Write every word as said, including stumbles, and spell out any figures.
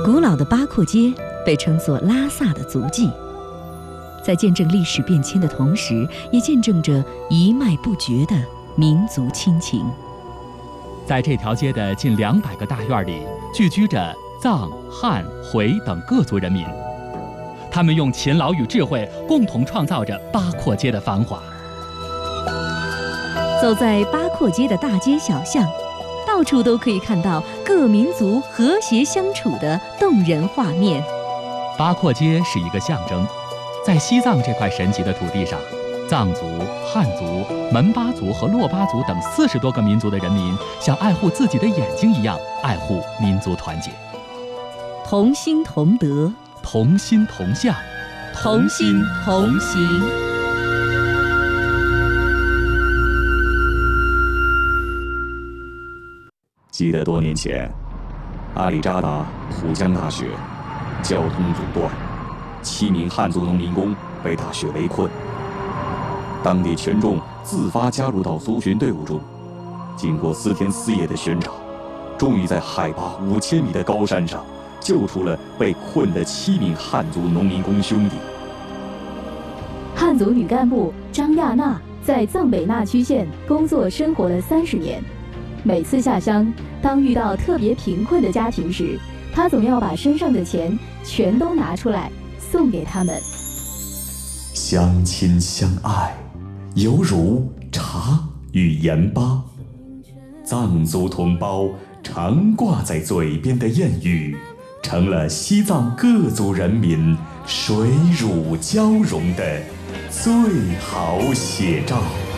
古老的八廓街被称作拉萨的足迹，在见证历史变迁的同时，也见证着一脉不绝的民族亲情。 在这条街的近两百个大院里，聚居着藏、汉、回等各族人民，他们用勤劳与智慧，共同创造着八廓街的繁华。 走在八廓街的大街小巷，到处都可以看到各民族和谐相处的动人画面。 八廓街是一个象征，在西藏这块神奇的土地上，藏族、汉族、门巴族和珞巴族等四十多个民族的人民，像爱护自己的眼睛一样爱护民族团结。 同心同德， 同心同向， 同心同行。 记得多年前，阿里扎达蒲江大雪，交通阻断，七名汉族农民工被大雪围困。当地群众自发加入到搜寻队伍中，经过四天四夜的寻找，终于在海拔五千米的高山上救出了被困的七名汉族农民工兄弟。 汉族女干部张亚娜在藏北纳曲县工作生活了三十年。每次下乡，当遇到特别贫困的家庭时，他总要把身上的钱全都拿出来送给他们。 相亲相爱，犹如茶与盐巴。藏族同胞常挂在嘴边的谚语，成了西藏各族人民水乳交融的最好写照。